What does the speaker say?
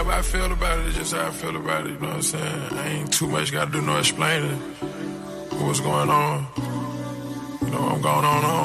however I feel about it, it's just how I feel about it, you know what I'm saying? I ain't too much gotta do no explaining what's going on. You know, I'm going on.